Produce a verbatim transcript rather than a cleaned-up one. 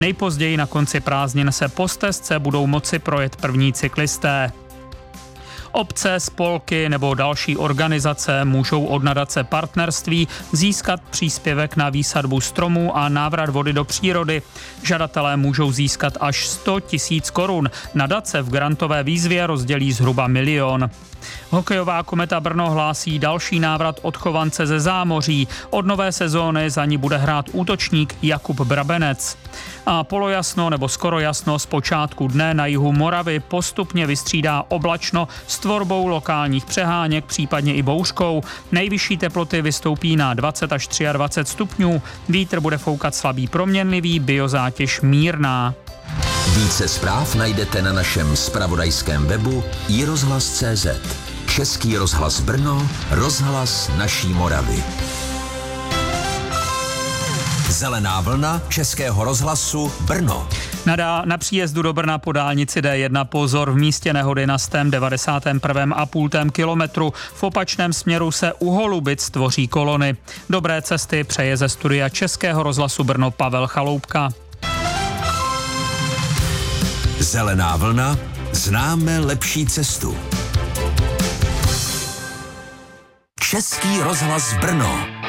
Nejpozději na konci prázdnin se po stezce budou moci projet první cyklisté. Obce, spolky nebo další organizace můžou od nadace Partnerství získat příspěvek na výsadbu stromů a návrat vody do přírody. Žadatelé můžou získat až sto tisíc korun. Nadace v grantové výzvě rozdělí zhruba milion. Hokejová Kometa Brno hlásí další návrat odchovance ze zámoří. Od nové sezóny za ní bude hrát útočník Jakub Brabenec. A polojasno nebo skoro jasno z počátku dne na jihu Moravy postupně vystřídá oblačno s tvorbou lokálních přeháněk, případně i bouřkou. Nejvyšší teploty vystoupí na dvacet až dvacet tři stupňů. Vítr bude foukat slabý proměnlivý, biozátěž mírná. Více zpráv najdete na našem zpravodajském webu i rozhlas tečka cé zet. Český rozhlas Brno, rozhlas naší Moravy. Zelená vlna Českého rozhlasu Brno. Na, dá, na příjezdu do Brna po dálnici D jedna pozor, v místě nehody na stém devadesátém prvním a půl kilometru. V opačném směru se u Holubic tvoří kolony. Dobré cesty přeje ze studia Českého rozhlasu Brno Pavel Chaloupka. Zelená vlna, známe lepší cestu. Český rozhlas Brno.